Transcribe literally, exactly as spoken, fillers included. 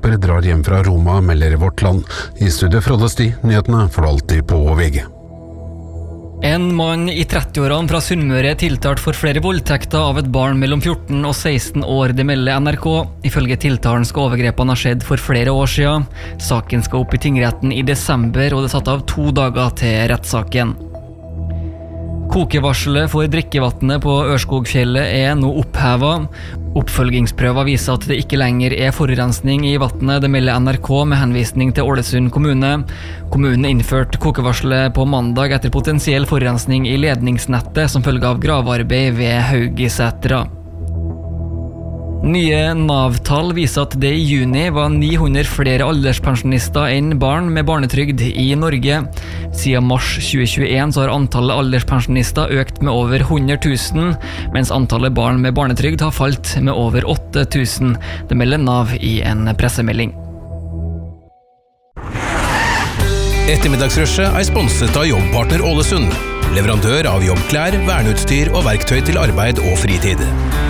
selskaper drar hjem fra Roma, melder Vårt Land. I studiet Frode Sti, nyhetene får du alltid på V G. En mann i trettiårene fra Sunnmøre er tiltalt for flere voldtekter av et barn mellom fjorten og seksten år, det melder N R K. Ifølge tiltalen skal overgrepene ha skjedd for flere år siden. Saken skal opp i tingretten i desember, og det er satt av to dager til rettssaken. Kokevarselet for drikkevannet på Ørskogfjellet er nå opphevet. Oppfølgingsprøver viser at det ikke lenger er forurensning i vannet, det melder N R K med henvisning til Ålesund kommune. Kommunen innførte kokevarselet på mandag etter potensiell forurensning i ledningsnettet som følge av gravearbeid ved Haugisetra. Nye Nav-tall viser at det i juni var ni hundre flere alderspensjonister enn barn med barnetrygd i Norge. Siden mars tjue tjueen så har antallet alderspensjonister økt med over hundre tusen, mens antallet barn med barnetrygd har falt med over åtte tusen. Det melder Nav i en pressemelding. Ettermiddagsrushet er sponset av Jobbpartner Ålesund, leverandør av jobbklær, verneutstyr og verktøy til arbeid og fritid.